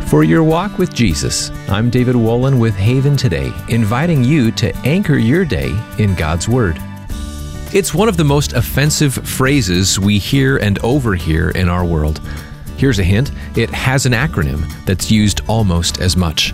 For your walk with Jesus, I'm David Wolin with Haven Today, inviting you to anchor your day in God's Word. It's one of the most offensive phrases we hear and overhear in our world. Here's a hint. It has an acronym that's used almost as much.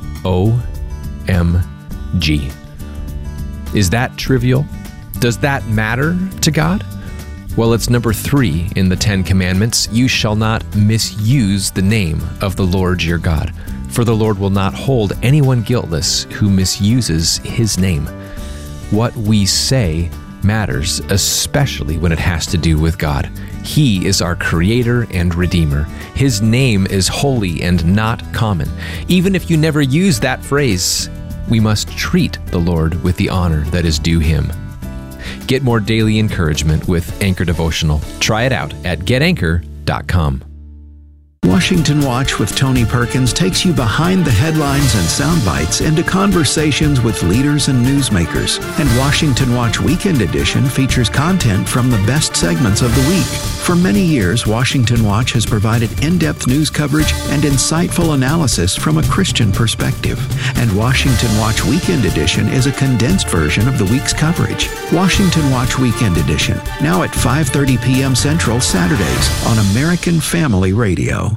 OMG. Is that trivial? Does that matter to God? Well, it's number 3 in the 10 Commandments. You shall not misuse the name of the Lord your God, for the Lord will not hold anyone guiltless who misuses his name. What we say matters, especially when it has to do with God. He is our Creator and Redeemer. His name is holy and not common. Even if you never use that phrase, we must treat the Lord with the honor that is due him. Get more daily encouragement with Anchor Devotional. Try it out at getanchor.com. Washington Watch with Tony Perkins takes you behind the headlines and sound bites into conversations with leaders and newsmakers. And Washington Watch Weekend Edition features content from the best segments of the week. For many years, Washington Watch has provided in-depth news coverage and insightful analysis from a Christian perspective. And Washington Watch Weekend Edition is a condensed version of the week's coverage. Washington Watch Weekend Edition, now at 5:30 p.m. Central Saturdays on American Family Radio.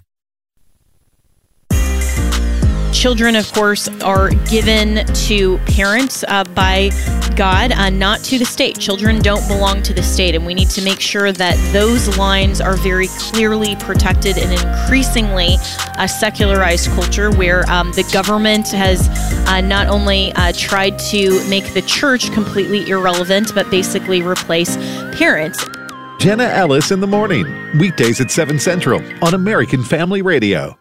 Children, of course, are given to parents by God, not to the state. Children don't belong to the state, and we need to make sure that those lines are very clearly protected in an increasingly secularized culture where the government has not only tried to make the church completely irrelevant, but basically replace parents. Jenna Ellis in the morning, weekdays at 7 Central on American Family Radio.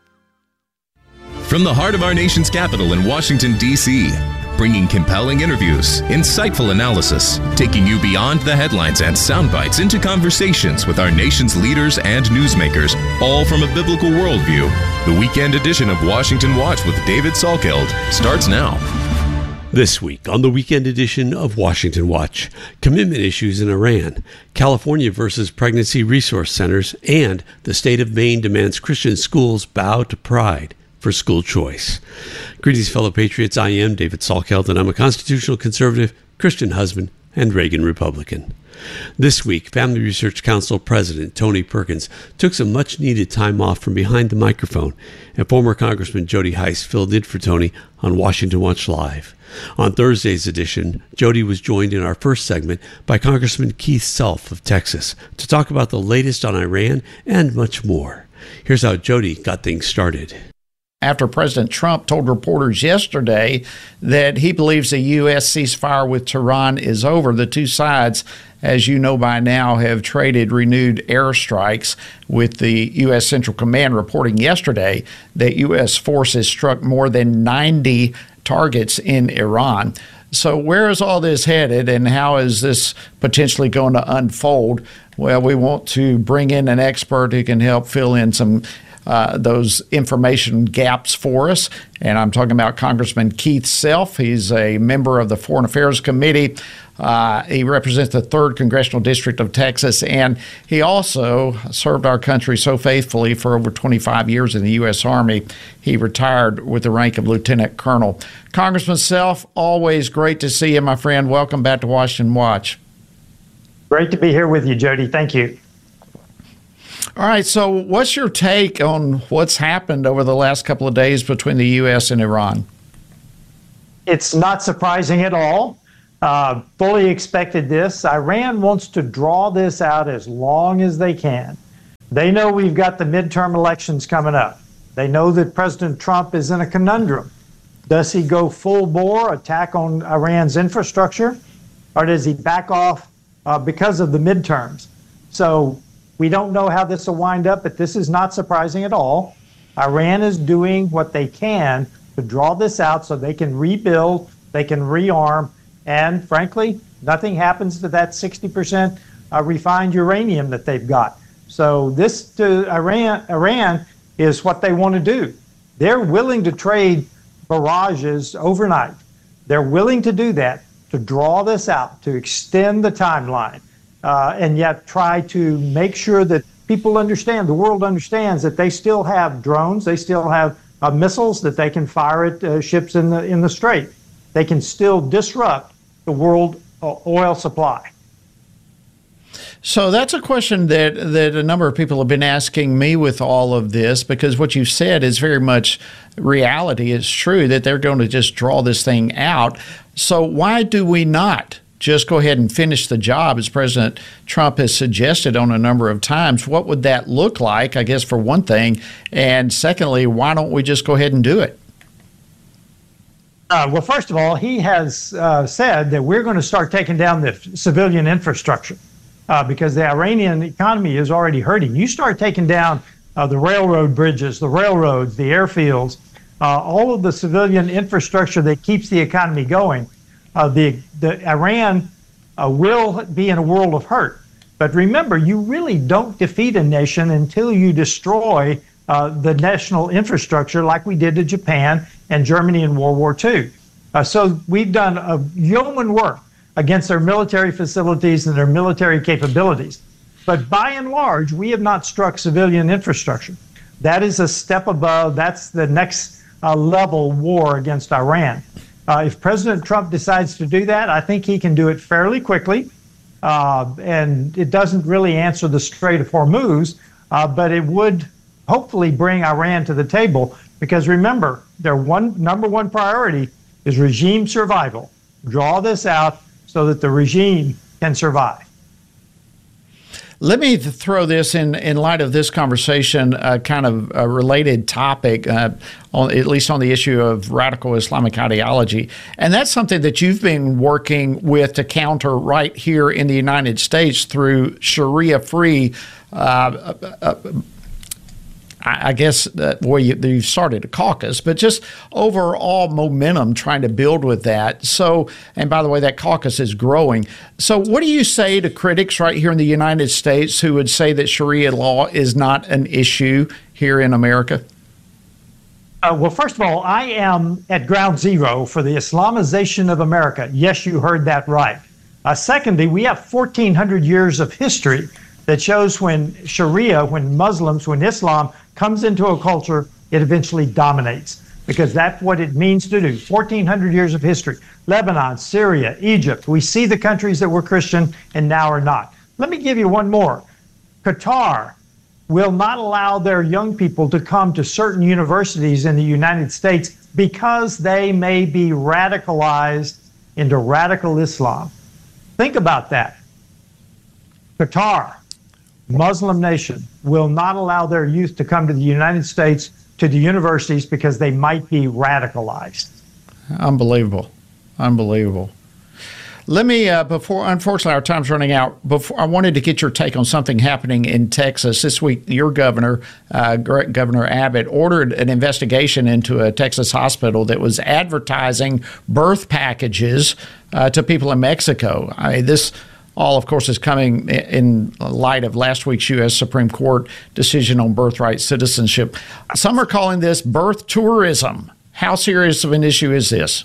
From the heart of our nation's capital in Washington, D.C., bringing compelling interviews, insightful analysis, taking you beyond the headlines and sound bites into conversations with our nation's leaders and newsmakers, all from a biblical worldview. The weekend edition of Washington Watch with David Salkeld starts now. This week on the weekend edition of Washington Watch, commitment issues in Iran, California versus pregnancy resource centers, and the state of Maine demands Christian schools bow to pride for school choice. Greetings, fellow patriots. I am David Salkeld, and I'm a constitutional conservative, Christian husband, and Reagan Republican. This week, Family Research Council President Tony Perkins took some much-needed time off from behind the microphone, and former Congressman Jody Hice filled in for Tony on Washington Watch Live. On Thursday's edition, Jody was joined in our first segment by Congressman Keith Self of Texas to talk about the latest on Iran and much more. Here's how Jody got things started. After President Trump told reporters yesterday that he believes the U.S. ceasefire with Tehran is over, the two sides, as you know by now, have traded renewed airstrikes, with the U.S. Central Command reporting yesterday that U.S. forces struck more than 90 targets in Iran. So where is all this headed, and how is this potentially going to unfold? Well, we want to bring in an expert who can help fill in some those information gaps for us. And I'm talking about Congressman Keith Self. He's a member of the Foreign Affairs Committee. He represents the 3rd Congressional District of Texas, and he also served our country so faithfully for over 25 years in the U.S. Army. He retired with the rank of Lieutenant Colonel. Congressman Self, always great to see you, my friend. Welcome back to Washington Watch. Great to be here with you, Jody. Thank you. All right, so what's your take on what's happened over the last couple of days between the U.S. and Iran? It's not surprising at all. Fully expected this. Iran wants to draw this out as long as they can. They know we've got the midterm elections coming up. They know that President Trump is in a conundrum. Does he go full bore attack on Iran's infrastructure, or does he back off because of the midterms? So we don't know how this will wind up, but this is not surprising at all. Iran is doing what they can to draw this out so they can rebuild, they can rearm, and frankly, nothing happens to that 60% refined uranium that they've got. So this to Iran is what they want to do. They're willing to trade barrages overnight. They're willing to do that, to draw this out, to extend the timeline, and yet try to make sure that people understand, the world understands that they still have drones, they still have missiles that they can fire at ships in the Strait. They can still disrupt the world oil supply. So that's a question that a number of people have been asking me with all of this, because what you've said is very much reality. It's true that they're going to just draw this thing out. So why do we not just go ahead and finish the job, as President Trump has suggested on a number of times? What would that look like, I guess, for one thing? And secondly, why don't we just go ahead and do it? Well, first of all, he has said that we're going to start taking down the civilian infrastructure because the Iranian economy is already hurting. You start taking down the railroad bridges, the railroads, the airfields, all of the civilian infrastructure that keeps the economy going. The Iran will be in a world of hurt. But remember, you really don't defeat a nation until you destroy the national infrastructure like we did to Japan and Germany in World War II. So we've done a yeoman work against their military facilities and their military capabilities. But by and large, we have not struck civilian infrastructure. That is a step above. That's the next level war against Iran. If President Trump decides to do that, I think he can do it fairly quickly. And it doesn't really answer the Strait of Hormuz, but it would hopefully bring Iran to the table, because remember, their number one priority is regime survival. Draw this out so that the regime can survive. Let me throw this in light of this conversation, kind of a related topic, at least on the issue of radical Islamic ideology. And that's something that you've been working with to counter right here in the United States through Sharia-free I guess you started a caucus, but just overall momentum trying to build with that. So, and by the way, that caucus is growing. So what do you say to critics right here in the United States who would say that Sharia law is not an issue here in America? Well, first of all, I am at ground zero for the Islamization of America. Yes, you heard that right. Secondly, we have 1,400 years of history that shows when Sharia, when Muslims, when Islam comes into a culture, it eventually dominates, because that's what it means to do. 1,400 years of history. Lebanon, Syria, Egypt. We see the countries that were Christian and now are not. Let me give you one more. Qatar will not allow their young people to come to certain universities in the United States because they may be radicalized into radical Islam. Think about that. Qatar, Muslim nation, will not allow their youth to come to the United States, to the universities, because they might be radicalized. Unbelievable. Unbelievable. Let me, unfortunately, our time's running out. I wanted to get your take on something happening in Texas. This week, your governor, Governor Abbott, ordered an investigation into a Texas hospital that was advertising birth packages to people in Mexico. This all, of course, is coming in light of last week's U.S. Supreme Court decision on birthright citizenship. Some are calling this birth tourism. How serious of an issue is this?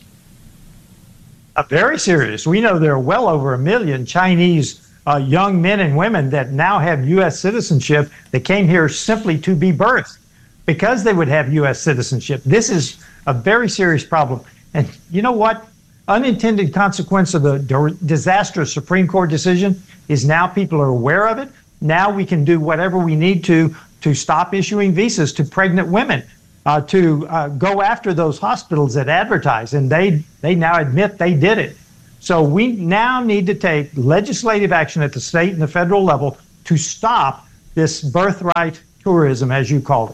Very serious. We know there are well over 1 million Chinese young men and women that now have U.S. citizenship that came here simply to be birthed because they would have U.S. citizenship. This is a very serious problem. And you know what? Unintended consequence of the disastrous Supreme Court decision is now people are aware of it. Now we can do whatever we need to stop issuing visas to pregnant women, to go after those hospitals that advertise, and they now admit they did it. So we now need to take legislative action at the state and the federal level to stop this birthright tourism, as you called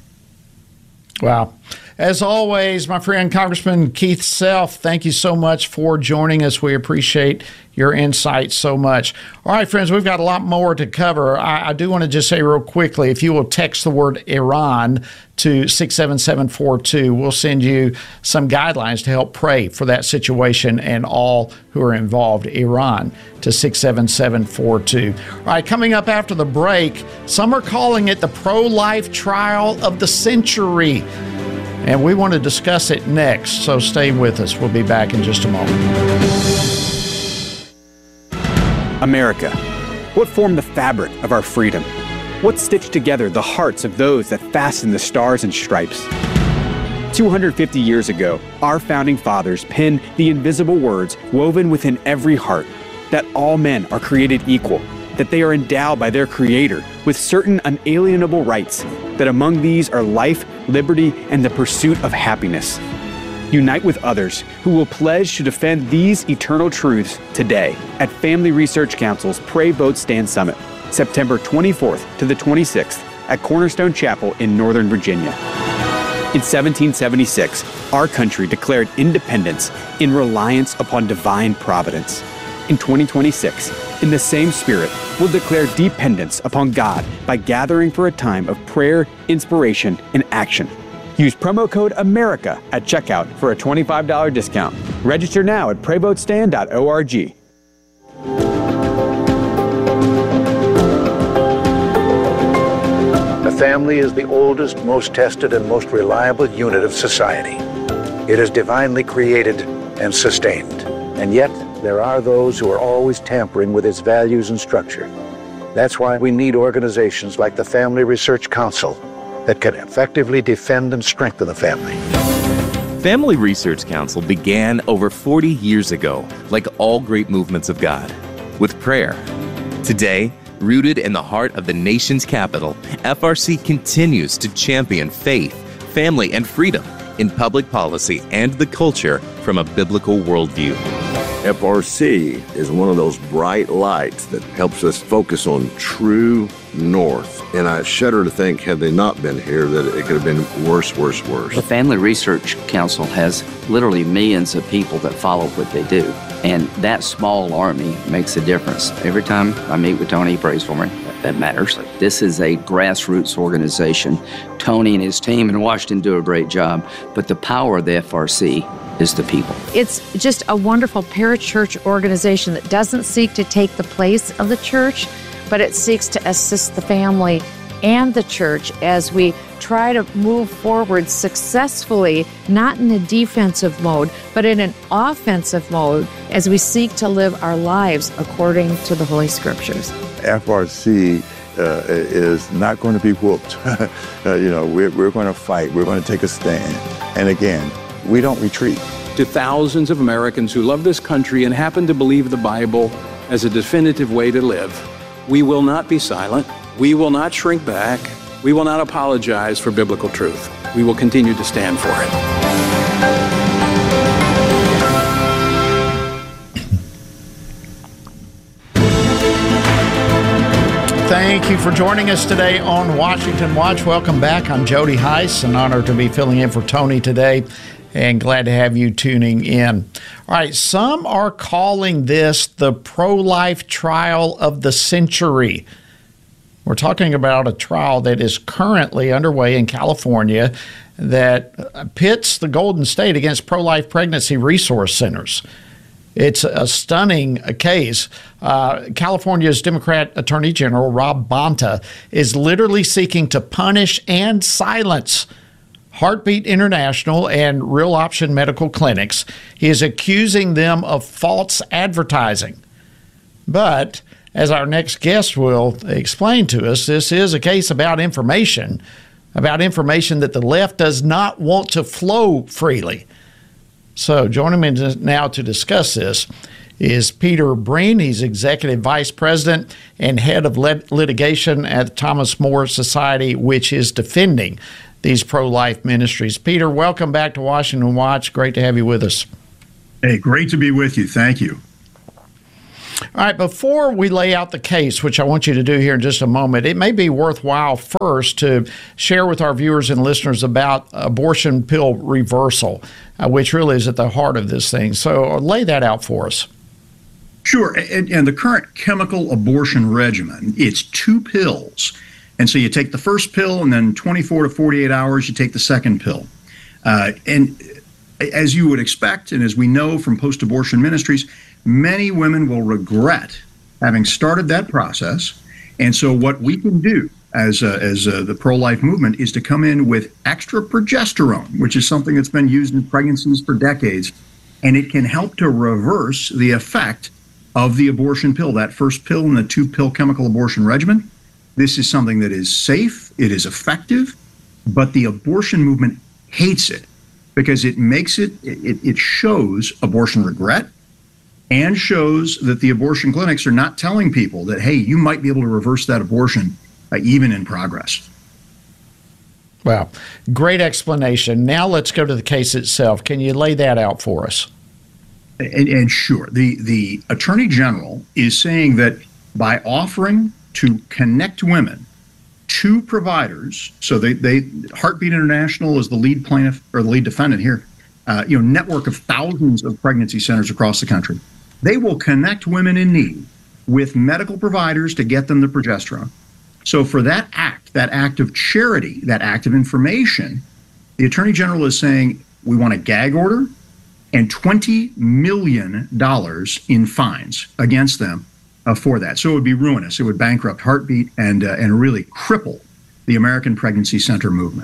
it. Wow. As always, my friend Congressman Keith Self, thank you so much for joining us. We appreciate your insight so much. All right, friends, we've got a lot more to cover. I do want to just say real quickly, if you will text the word Iran to 67742, we'll send you some guidelines to help pray for that situation and all who are involved. Iran to 67742. All right, coming up after the break, some are calling it the pro-life trial of the century. And we want to discuss it next, so stay with us. We'll be back in just a moment. America, what formed the fabric of our freedom? What stitched together the hearts of those that fasten the stars and stripes? 250 years ago, our founding fathers penned the invisible words woven within every heart, that all men are created equal, that they are endowed by their Creator with certain unalienable rights, that among these are life, liberty, and the pursuit of happiness. Unite with others who will pledge to defend these eternal truths today at Family Research Council's Pray, Vote, Stand Summit, September 24th to the 26th at Cornerstone Chapel in Northern Virginia. In 1776, our country declared independence in reliance upon divine providence. In 2026, in the same spirit, we'll declare dependence upon God by gathering for a time of prayer, inspiration, and action. Use promo code AMERICA at checkout for a $25 discount. Register now at PrayVoteStand.org. The family is the oldest, most tested, and most reliable unit of society. It is divinely created and sustained, and yet there are those who are always tampering with its values and structure. That's why we need organizations like the Family Research Council that can effectively defend and strengthen the family. Family Research Council began over 40 years ago, like all great movements of God, with prayer. Today, rooted in the heart of the nation's capital, FRC continues to champion faith, family, and freedom in public policy and the culture from a biblical worldview. FRC is one of those bright lights that helps us focus on true north. And I shudder to think, had they not been here, that it could have been worse. The Family Research Council has literally millions of people that follow what they do. And that small army makes a difference. Every time I meet with Tony, he prays for me. That matters. This is a grassroots organization. Tony and his team in Washington do a great job, but the power of the FRC is the people. It's just a wonderful parachurch organization that doesn't seek to take the place of the church, but it seeks to assist the family and the church as we try to move forward successfully, not in a defensive mode, but in an offensive mode as we seek to live our lives according to the Holy Scriptures. FRC is not going to be whooped. We're going to fight. We're going to take a stand. And again, we don't retreat. To thousands of Americans who love this country and happen to believe the Bible as a definitive way to live, we will not be silent. We will not shrink back. We will not apologize for biblical truth. We will continue to stand for it. Thank you for joining us today on Washington Watch. Welcome back. I'm Jody Heiss. An honor to be filling in for Tony today, and glad to have you tuning in. All right, some are calling this the pro-life trial of the century. We're talking about a trial that is currently underway in California that pits the Golden State against pro-life pregnancy resource centers. It's a stunning case. California's Democrat Attorney General Rob Bonta is literally seeking to punish and silence Heartbeat International and Real Option Medical Clinics. He is accusing them of false advertising. But as our next guest will explain to us, this is a case about information that the left does not want to flow freely. So joining me now to discuss this is Peter Breen. He's Executive Vice President and Head of Litigation at the Thomas More Society, which is defending these pro-life ministries. Peter, welcome back to Washington Watch. Great to have you with us. Hey, great to be with you. Thank you. All right, before we lay out the case, which I want you to do here in just a moment, it may be worthwhile first to share with our viewers and listeners about abortion pill reversal, which really is at the heart of this thing. So lay that out for us. Sure. And the current chemical abortion regimen, it's 2 pills. And so you take the first pill, and then 24 to 48 hours, you take the second pill. And as you would expect, and as we know from post-abortion ministries, many women will regret having started that process. And so what we can do as the pro-life movement is to come in with extra progesterone, which is something that's been used in pregnancies for decades. And it can help to reverse the effect of the abortion pill, that first pill in the 2-pill chemical abortion regimen. This is something that is safe, it is effective, but the abortion movement hates it. because it makes it shows abortion regret and shows that the abortion clinics are not telling people that, hey, you might be able to reverse that abortion even in progress. Well, great explanation. Now let's go to the case itself. Can you lay that out for us? And sure, the Attorney General is saying that by offering to connect women to providers, so they Heartbeat International is the lead plaintiff or the lead defendant here, network of thousands of pregnancy centers across the country. They will connect women in need with medical providers to get them the progesterone. So for that act of charity, that act of information, the Attorney General is saying we want a gag order and $20 million in fines against them for that. So it would be ruinous. It would bankrupt Heartbeat and really cripple the American Pregnancy Center movement.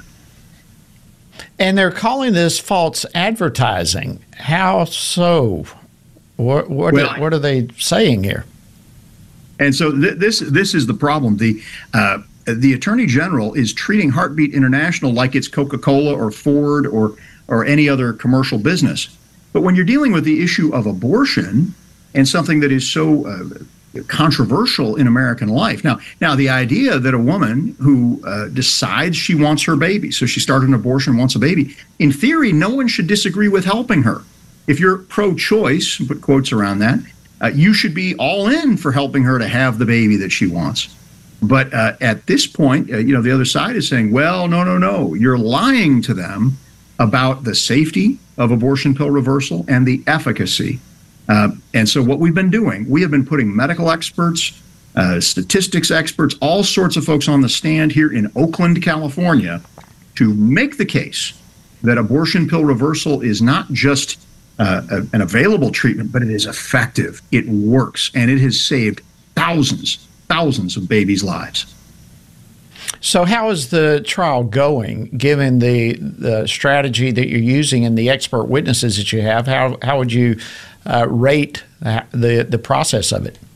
And they're calling this false advertising. How so? What are they saying here? And so this is the problem. The Attorney General is treating Heartbeat International like it's Coca-Cola or Ford or any other commercial business. But when you're dealing with the issue of abortion and something that is so controversial in American life, now the idea that a woman who decides she wants her baby, so she started an abortion, wants a baby, in theory, no one should disagree with helping her. If you're pro-choice, put quotes around that, you should be all in for helping her to have the baby that she wants. But at this point, the other side is saying, well, no, you're lying to them about the safety of abortion pill reversal and the efficacy. And so what we've been doing, we have been putting medical experts, statistics experts, all sorts of folks on the stand here in Oakland, California, to make the case that abortion pill reversal is not just an available treatment, but it is effective. It works, and it has saved thousands of babies' lives. So how is the trial going, given the strategy that you're using and the expert witnesses that you have? How would you rate the process of it?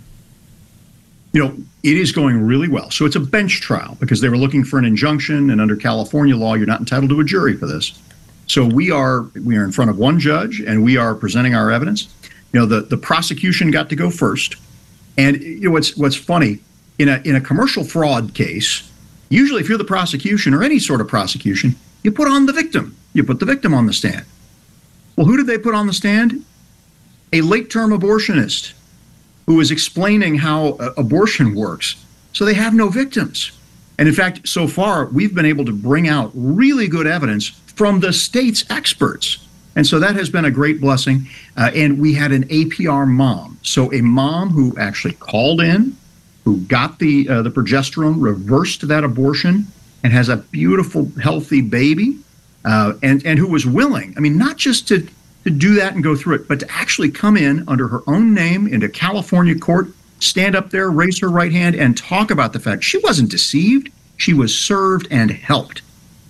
It is going really well. So it's a bench trial because they were looking for an injunction, and under California law, you're not entitled to a jury for this. So we are in front of one judge, and we are presenting our evidence. The prosecution got to go first. And what's funny, in a commercial fraud case, usually if you're the prosecution or any sort of prosecution, you put on the victim. You put the victim on the stand. Well, who did they put on the stand? A late-term abortionist who was explaining how abortion works. So they have no victims. And in fact, so far, we've been able to bring out really good evidence from the state's experts. And so that has been a great blessing. And we had an APR mom. So a mom who actually called in, who got the progesterone, reversed that abortion, and has a beautiful, healthy baby, and who was willing, not just to do that and go through it, but to actually come in under her own name into California court, stand up there, raise her right hand, and talk about the fact she wasn't deceived. She was served and helped.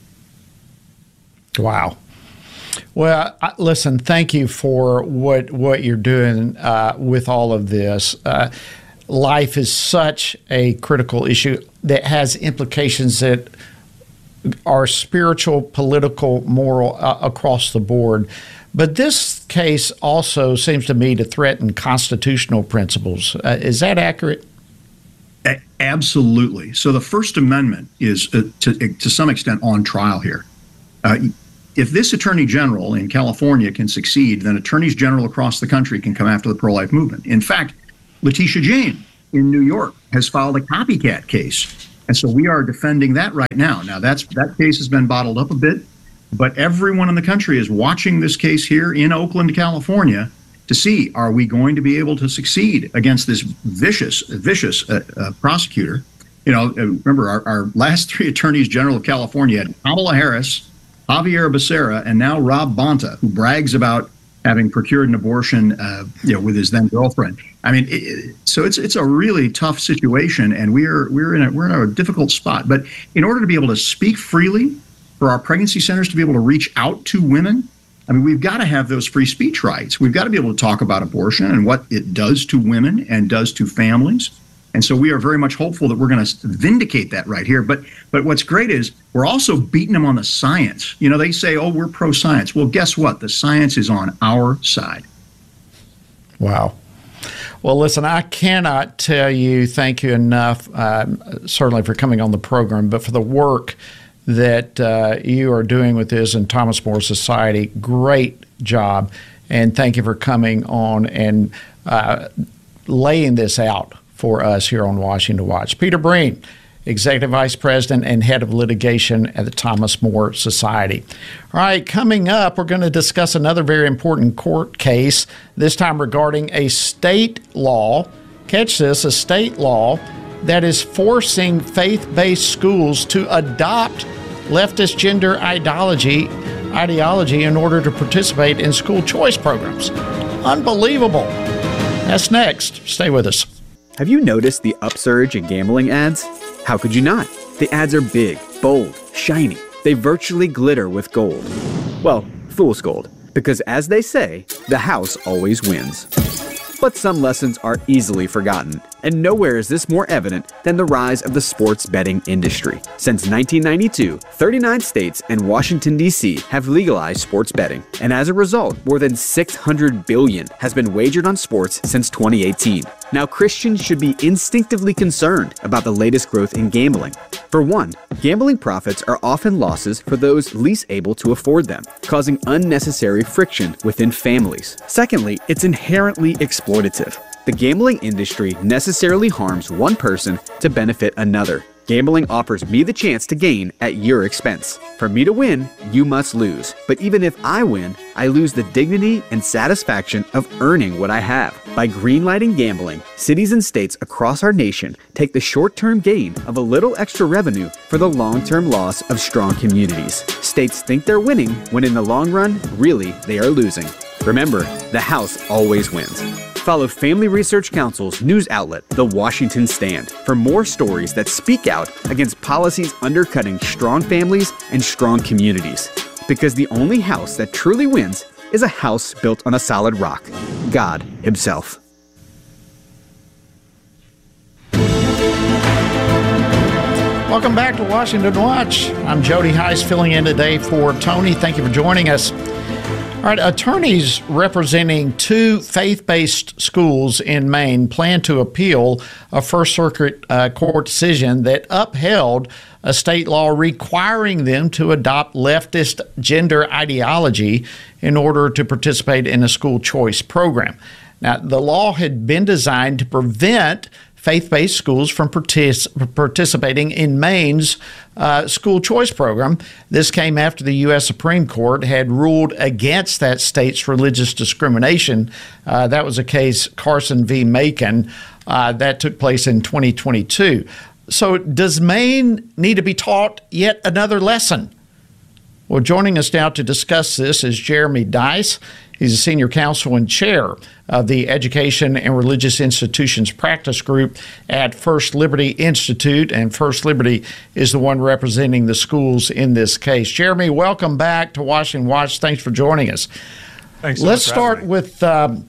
Wow. Well, listen, thank you for what you're doing with all of this. Life is such a critical issue that has implications that are spiritual, political, moral, across the board. But this case also seems to me to threaten constitutional principles. Is that accurate? Absolutely. So the First Amendment is, to some extent, on trial here. If this attorney general in California can succeed, then attorneys general across the country can come after the pro-life movement. In fact, Letitia James in New York has filed a copycat case. And so we are defending that right now. Now, that case has been bottled up a bit, but everyone in the country is watching this case here in Oakland, California, to see, are we going to be able to succeed against this vicious prosecutor? Remember, our last three attorneys general of California had Kamala Harris, Javier Becerra, and now Rob Bonta, who brags about having procured an abortion, with his then girlfriend. So it's a really tough situation, and we're in a difficult spot. But in order to be able to speak freely, for our pregnancy centers to be able to reach out to women, we've got to have those free speech rights. We've got to be able to talk about abortion and what it does to women and does to families. And so we are very much hopeful that we're going to vindicate that right here. But what's great is we're also beating them on the science. You know, they say, oh, we're pro-science. Well, guess what? The science is on our side. Wow. Well, listen, I cannot tell you thank you enough, certainly for coming on the program, but for the work that you are doing with this and Thomas More Society. Great job. And thank you for coming on and laying this out for us here on Washington Watch. Peter Breen, Executive Vice President and Head of Litigation at the Thomas More Society. All right, coming up, we're going to discuss another very important court case, this time regarding a state law, catch this, a state law that is forcing faith-based schools to adopt leftist gender ideology in order to participate in school choice programs. Unbelievable. That's next. Stay with us. Have you noticed the upsurge in gambling ads? How could you not? The ads are big, bold, shiny. They virtually glitter with gold. Well, fool's gold. Because as they say, the house always wins. But some lessons are easily forgotten, and nowhere is this more evident than the rise of the sports betting industry. Since 1992, 39 states and Washington, D.C. have legalized sports betting, and as a result, more than $600 billion has been wagered on sports since 2018. Now, Christians should be instinctively concerned about the latest growth in gambling. For one, gambling profits are often losses for those least able to afford them, causing unnecessary friction within families. Secondly, it's inherently exploitative. The gambling industry necessarily harms one person to benefit another. Gambling offers me the chance to gain at your expense. For me to win, you must lose. But even if I win, I lose the dignity and satisfaction of earning what I have. By greenlighting gambling, cities and states across our nation take the short-term gain of a little extra revenue for the long-term loss of strong communities. States think they're winning when in the long run, really, they are losing. Remember, the house always wins. Follow Family Research Council's news outlet, The Washington Stand, for more stories that speak out against policies undercutting strong families and strong communities. Because the only house that truly wins is a house built on a solid rock, God Himself. Welcome back to Washington Watch. I'm Jody Heiss filling in today for Tony. Thank you for joining us. All right, attorneys representing two faith-based schools in Maine plan to appeal a First Circuit court decision that upheld a state law requiring them to adopt leftist gender ideology in order to participate in a school choice program. Now, the law had been designed to prevent faith-based schools from participating in Maine's school choice program. This came after the U.S. Supreme Court had ruled against that state's religious discrimination. That was a case, Carson v. Macon, that took place in 2022. So does Maine need to be taught yet another lesson? Well, joining us now to discuss this is Jeremy Dice. He's a senior counsel and chair of the Education and Religious Institutions Practice Group at First Liberty Institute, and First Liberty is the one representing the schools in this case. Jeremy, welcome back to Washington Watch. Thanks for joining us. Thanks so let's much start with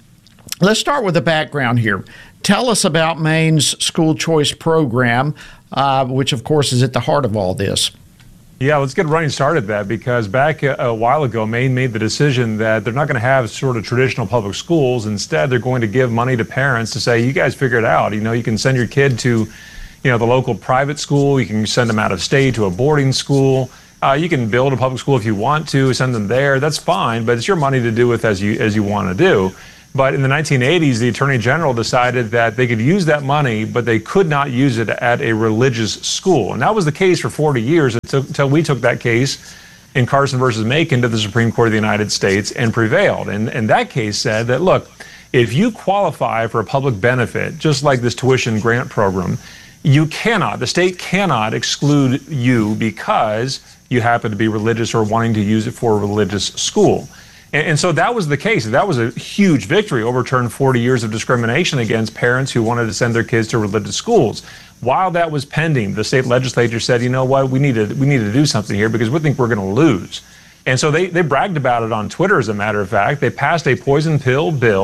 the background here. Tell us about Maine's school choice program, which of course is at the heart of all this. Yeah, let's get running started that, because back a while ago, Maine made the decision that they're not going to have sort of traditional public schools. Instead, they're going to give money to parents to say, you guys figure it out. You know, you can send your kid to, the local private school. You can send them out of state to a boarding school. You can build a public school if you want to, send them there. That's fine, but it's your money to do with as you want to do. But in the 1980s, the Attorney General decided that they could use that money, but they could not use it at a religious school. And that was the case for 40 years until we took that case in Carson versus Macon to the Supreme Court of the United States and prevailed. And that case said that, look, if you qualify for a public benefit, just like this tuition grant program, the state cannot exclude you because you happen to be religious or wanting to use it for a religious school. And so that was the case. That was a huge victory, overturned 40 years of discrimination against parents who wanted to send their kids to religious schools. While that was pending, the state legislature said, you know what, we need to do something here because we think we're going to lose. And so they bragged about it on Twitter, as a matter of fact. They passed a poison pill bill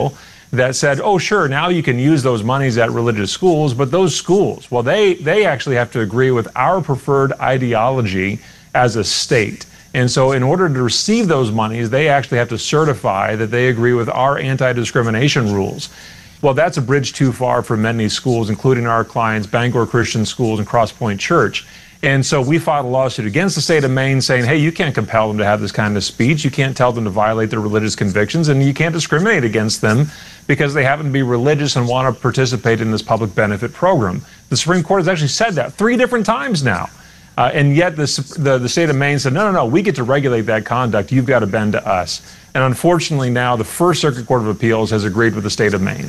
that said, oh, sure, now you can use those monies at religious schools, but those schools, well, they actually have to agree with our preferred ideology as a state. And so in order to receive those monies, they actually have to certify that they agree with our anti-discrimination rules. Well, that's a bridge too far for many schools, including our clients, Bangor Christian Schools and Cross Point Church. And so we filed a lawsuit against the state of Maine saying, hey, you can't compel them to have this kind of speech. You can't tell them to violate their religious convictions, and you can't discriminate against them because they happen to be religious and want to participate in this public benefit program. The Supreme Court has actually said that 3 different times now. And yet the state of Maine said, no, we get to regulate that conduct. You've got to bend to us. And unfortunately now the First Circuit Court of Appeals has agreed with the state of Maine.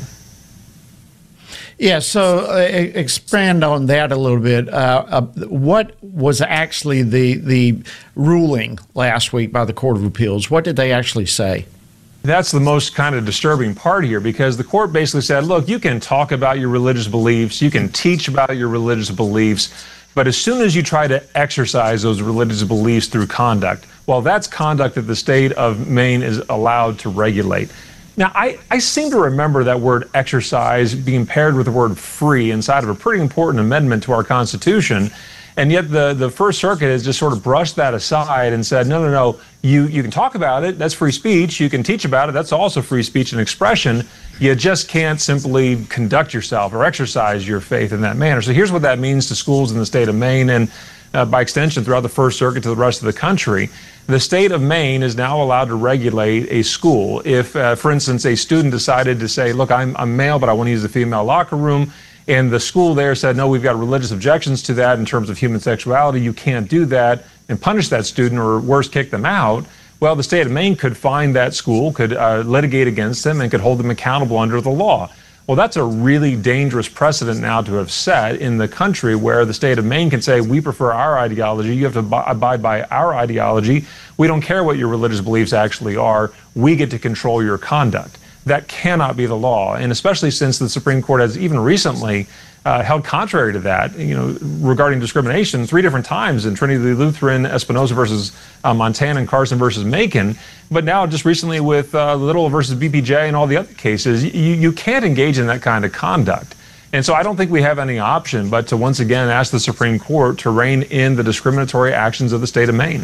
Yeah, so expand on that a little bit. What was actually the ruling last week by the Court of Appeals? What did they actually say? That's the most kind of disturbing part here, because the court basically said, look, you can talk about your religious beliefs, you can teach about your religious beliefs, but as soon as you try to exercise those religious beliefs through conduct, well, that's conduct that the state of Maine is allowed to regulate. Now, I seem to remember that word exercise being paired with the word free inside of a pretty important amendment to our Constitution, and yet the First Circuit has just sort of brushed that aside and said, no, you can talk about it, that's free speech, you can teach about it, that's also free speech and expression, you just can't simply conduct yourself or exercise your faith in that manner. So here's what that means to schools in the state of Maine, and by extension throughout the First Circuit to the rest of the country. The state of Maine is now allowed to regulate a school. If, for instance, a student decided to say, look, I'm male, but I want to use the female locker room, and the school there said, no, we've got religious objections to that in terms of human sexuality, you can't do that, and punish that student, or worse, kick them out, well, the state of Maine could fine that school, could litigate against them, and could hold them accountable under the law. Well, that's a really dangerous precedent now to have set in the country, where the state of Maine can say, we prefer our ideology, you have to abide by our ideology, we don't care what your religious beliefs actually are, we get to control your conduct. That cannot be the law, and especially since the Supreme Court has even recently held contrary to that, regarding discrimination 3 different times in Trinity Lutheran, Espinoza versus Montana, and Carson versus Macon. But now just recently with Little versus BPJ and all the other cases, you can't engage in that kind of conduct. And so I don't think we have any option but to once again ask the Supreme Court to rein in the discriminatory actions of the state of Maine.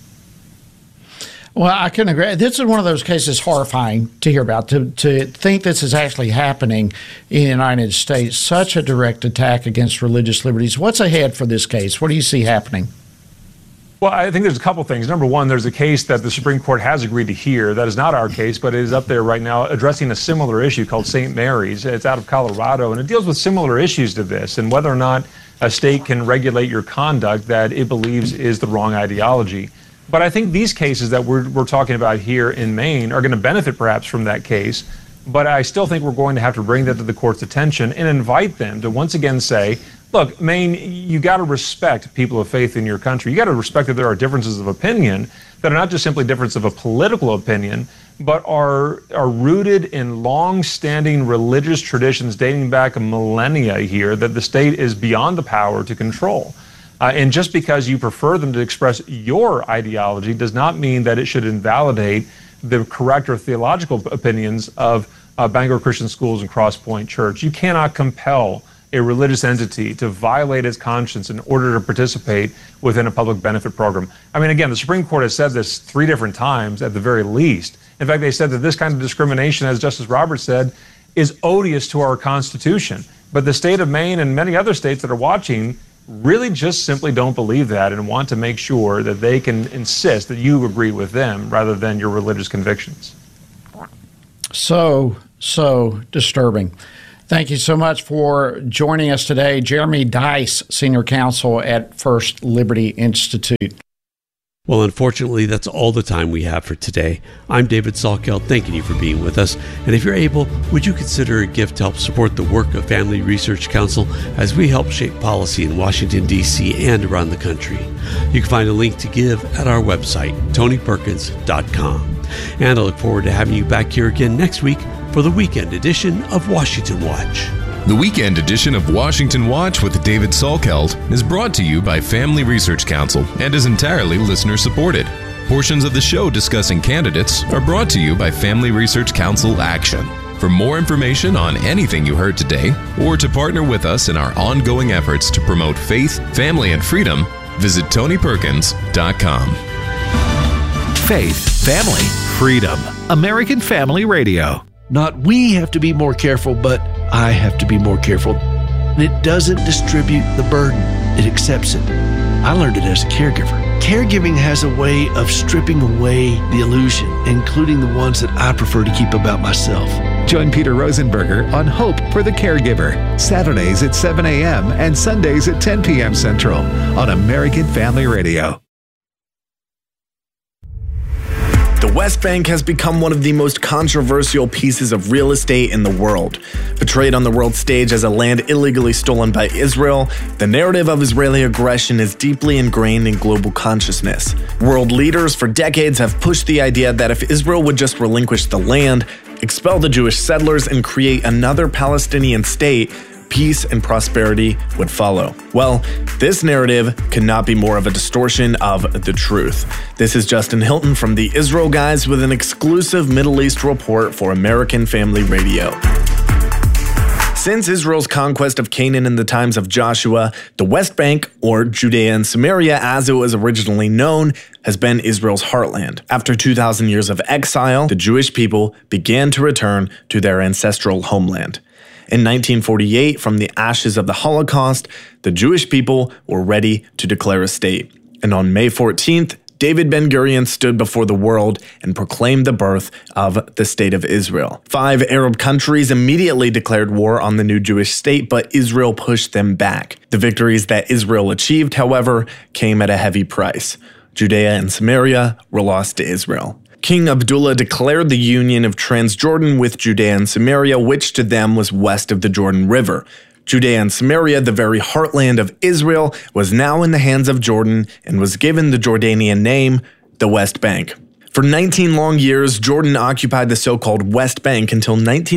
Well, I couldn't agree. This is one of those cases horrifying to hear about. To think this is actually happening in the United States, such a direct attack against religious liberties. What's ahead for this case? What do you see happening? Well, I think there's a couple things. Number one, there's a case that the Supreme Court has agreed to hear. That is not our case, but it is up there right now addressing a similar issue called St. Mary's. It's out of Colorado, and it deals with similar issues to this and whether or not a state can regulate your conduct that it believes is the wrong ideology. But I think these cases that we're talking about here in Maine are going to benefit perhaps from that case. But I still think we're going to have to bring that to the court's attention and invite them to once again say, look, Maine, you got to respect people of faith in your country. You got to respect that there are differences of opinion that are not just simply difference of a political opinion, but are rooted in long-standing religious traditions dating back millennia here that the state is beyond the power to control. And just because you prefer them to express your ideology does not mean that it should invalidate the correct or theological opinions of Bangor Christian Schools and Cross Point Church. You cannot compel a religious entity to violate its conscience in order to participate within a public benefit program. I mean, again, the Supreme Court has said this 3 different times at the very least. In fact, they said that this kind of discrimination, as Justice Roberts said, is odious to our Constitution. But the state of Maine and many other states that are watching really just simply don't believe that and want to make sure that they can insist that you agree with them rather than your religious convictions. So disturbing. Thank you so much for joining us today. Jeremy Dys, Senior Counsel at First Liberty Institute. Well, unfortunately, that's all the time we have for today. I'm David Salkeld, thanking you for being with us. And if you're able, would you consider a gift to help support the work of Family Research Council as we help shape policy in Washington, D.C. and around the country? You can find a link to give at our website, TonyPerkins.com. And I look forward to having you back here again next week for the weekend edition of Washington Watch. The weekend edition of Washington Watch with David Salkeld is brought to you by Family Research Council and is entirely listener-supported. Portions of the show discussing candidates are brought to you by Family Research Council Action. For more information on anything you heard today, or to partner with us in our ongoing efforts to promote faith, family, and freedom, visit TonyPerkins.com. Faith, family, freedom. American Family Radio. Not we have to be more careful, but I have to be more careful. It doesn't distribute the burden. It accepts it. I learned it as a caregiver. Caregiving has a way of stripping away the illusion, including the ones that I prefer to keep about myself. Join Peter Rosenberger on Hope for the Caregiver, Saturdays at 7 a.m. and Sundays at 10 p.m. Central on American Family Radio. The West Bank has become one of the most controversial pieces of real estate in the world. Portrayed on the world stage as a land illegally stolen by Israel, the narrative of Israeli aggression is deeply ingrained in global consciousness. World leaders for decades have pushed the idea that if Israel would just relinquish the land, expel the Jewish settlers, and create another Palestinian state, peace and prosperity would follow. Well, this narrative could not be more of a distortion of the truth. This is Justin Hilton from the Israel Guys with an exclusive Middle East report for American Family Radio. Since Israel's conquest of Canaan in the times of Joshua, the West Bank, or Judea and Samaria as it was originally known, has been Israel's heartland. After 2,000 years of exile, the Jewish people began to return to their ancestral homeland. In 1948, from the ashes of the Holocaust, the Jewish people were ready to declare a state. And on May 14th, David Ben-Gurion stood before the world and proclaimed the birth of the State of Israel. 5 Arab countries immediately declared war on the new Jewish state, but Israel pushed them back. The victories that Israel achieved, however, came at a heavy price. Judea and Samaria were lost to Israel. King Abdullah declared the union of Transjordan with Judea and Samaria, which to them was west of the Jordan River. Judea and Samaria, the very heartland of Israel, was now in the hands of Jordan and was given the Jordanian name, the West Bank. For 19 long years, Jordan occupied the so-called West Bank until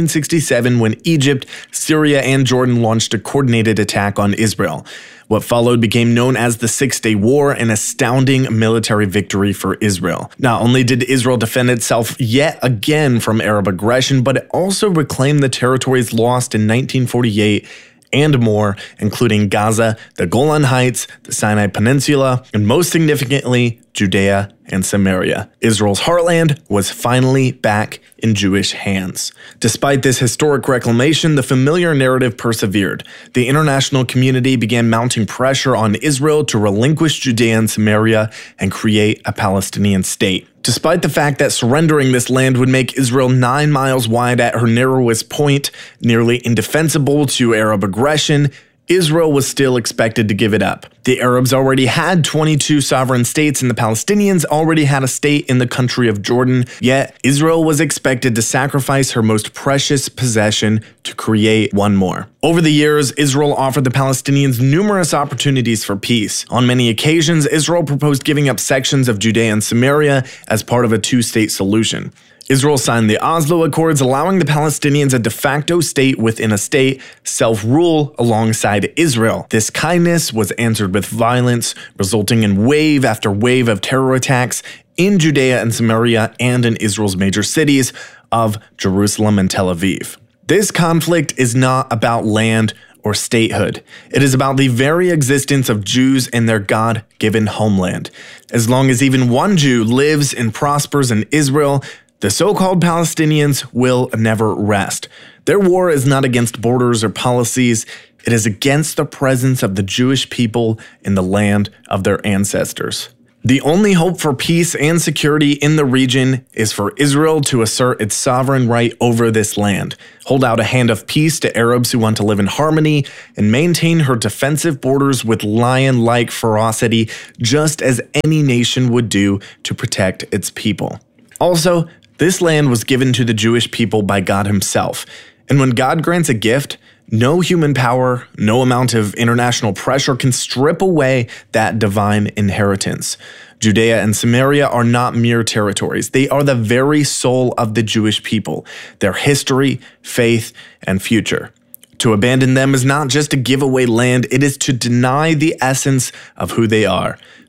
1967 when Egypt, Syria, and Jordan launched a coordinated attack on Israel. What followed became known as the Six-Day War, an astounding military victory for Israel. Not only did Israel defend itself yet again from Arab aggression, but it also reclaimed the territories lost in 1948 and more, including Gaza, the Golan Heights, the Sinai Peninsula, and most significantly, Judea and Samaria. Israel's heartland was finally back in Jewish hands. Despite this historic reclamation, the familiar narrative persevered. The international community began mounting pressure on Israel to relinquish Judea and Samaria and create a Palestinian state. Despite the fact that surrendering this land would make Israel 9 miles wide at her narrowest point, nearly indefensible to Arab aggression, Israel was still expected to give it up. The Arabs already had 22 sovereign states and the Palestinians already had a state in the country of Jordan, yet Israel was expected to sacrifice her most precious possession to create one more. Over the years, Israel offered the Palestinians numerous opportunities for peace. On many occasions, Israel proposed giving up sections of Judea and Samaria as part of a two-state solution. Israel signed the Oslo Accords, allowing the Palestinians a de facto state within a state, self-rule alongside Israel. This kindness was answered with violence, resulting in wave after wave of terror attacks in Judea and Samaria and in Israel's major cities of Jerusalem and Tel Aviv. This conflict is not about land or statehood. It is about the very existence of Jews and their God-given homeland. As long as even one Jew lives and prospers in Israel, the so-called Palestinians will never rest. Their war is not against borders or policies. It is against the presence of the Jewish people in the land of their ancestors. The only hope for peace and security in the region is for Israel to assert its sovereign right over this land, hold out a hand of peace to Arabs who want to live in harmony, and maintain her defensive borders with lion-like ferocity, just as any nation would do to protect its people. Also, this land was given to the Jewish people by God himself, and when God grants a gift, no human power, no amount of international pressure can strip away that divine inheritance. Judea and Samaria are not mere territories. They are the very soul of the Jewish people, their history, faith, and future. To abandon them is not just to give away land, it is to deny the essence of who they are,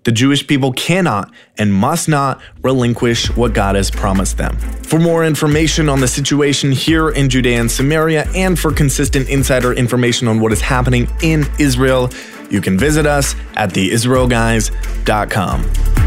The Jewish people cannot and must not relinquish what God has promised them. For more information on the situation here in Judea and Samaria, and for consistent insider information on what is happening in Israel, you can visit us at theisraelguys.com.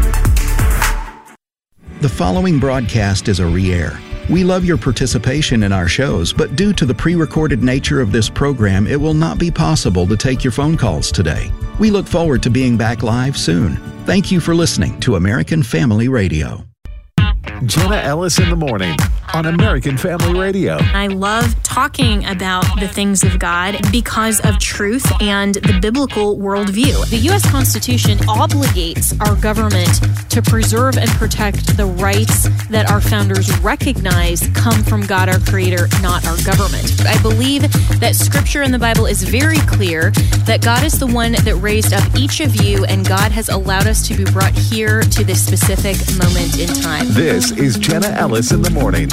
The following broadcast is a re-air. We love your participation in our shows, but due to the pre-recorded nature of this program, it will not be possible to take your phone calls today. We look forward to being back live soon. Thank you for listening to American Family Radio. Jenna Ellis in the morning on American Family Radio. I love talking about the things of God because of truth and the biblical worldview. The U.S. Constitution obligates our government to preserve and protect the rights that our founders recognize come from God, our Creator, not our government. I believe that Scripture in the Bible is very clear that God is the one that raised up each of you, and God has allowed us to be brought here to this specific moment in time. This is Jenna Ellis in the morning.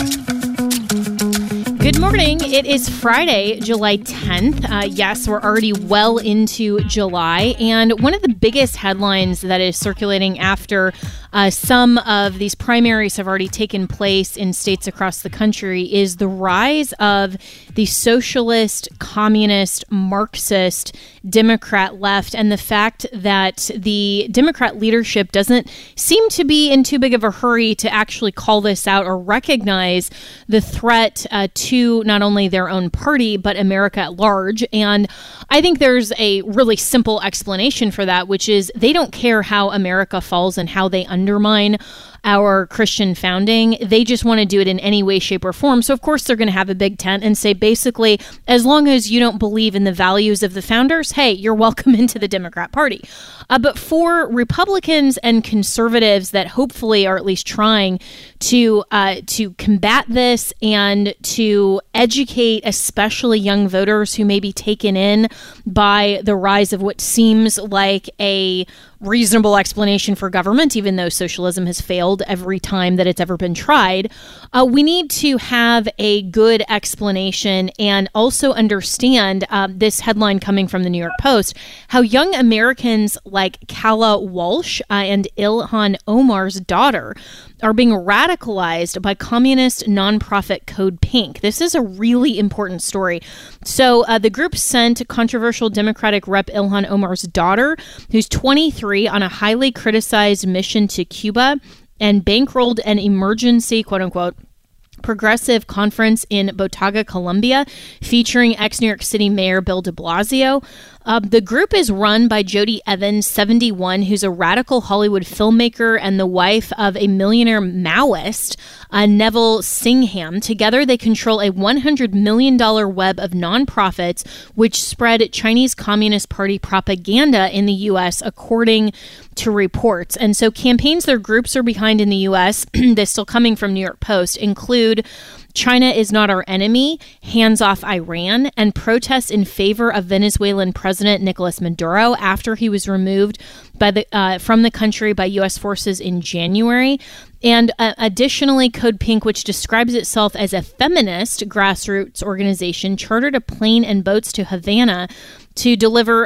Good morning. It is Friday, July 10th. Yes, we're already well into July. And one of the biggest headlines that is circulating after some of these primaries have already taken place in states across the country is the rise of the socialist, communist, Marxist, Democrat left, and the fact that the Democrat leadership doesn't seem to be in too big of a hurry to actually call this out or recognize the threat to not only their own party, but America at large. And I think there's a really simple explanation for that, which is they don't care how America falls and how they undermine our Christian founding. They just want to do it in any way, shape, or form. So, of course, they're going to have a big tent and say, basically, as long as you don't believe in the values of the founders, hey, you're welcome into the Democrat Party. But for Republicans and conservatives that hopefully are at least trying to combat this and to educate especially young voters who may be taken in by the rise of what seems like a reasonable explanation for government, even though socialism has failed every time that it's ever been tried, we need to have a good explanation and also understand this headline coming from the New York Post, how young Americans like Kala Walsh and Ilhan Omar's daughter are being radicalized by communist nonprofit Code Pink. This is a really important story. So the group sent controversial Democratic Rep Ilhan Omar's daughter, who's 23, on a highly criticized mission to Cuba and bankrolled an emergency, quote unquote, progressive conference in Bogotá, Colombia, featuring ex-New York City Mayor Bill de Blasio. The group is run by Jody Evans, 71, who's a radical Hollywood filmmaker and the wife of a millionaire Maoist, Neville Singham. Together, they control a $100 million web of nonprofits which spread Chinese Communist Party propaganda in the U.S., according to reports. And so campaigns their groups are behind in the U.S., they're still coming from New York Post, include China is not our enemy, hands off Iran, and protests in favor of Venezuelan President Nicolas Maduro after he was removed from the country by U.S. forces in January. And additionally, Code Pink, which describes itself as a feminist grassroots organization, chartered a plane and boats to Havana to deliver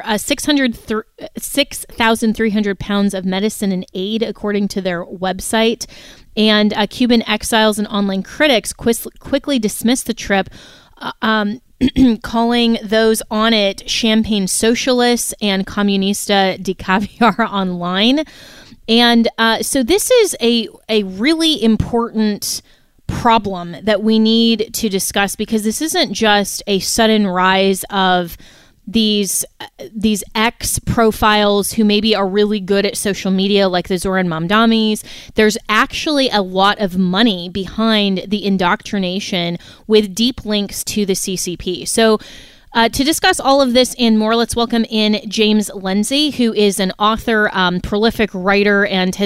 6,300 pounds of medicine and aid, according to their website. And Cuban exiles and online critics quickly dismissed the trip, calling those on it champagne socialists and comunista de caviar online. And so this is a really important problem that we need to discuss, because this isn't just a sudden rise of these ex profiles who maybe are really good at social media, like the Zoran Mamdamis. There's actually a lot of money behind the indoctrination with deep links to the CCP. So to discuss all of this and more, let's welcome in James Lindsay, who is an author, prolific writer, and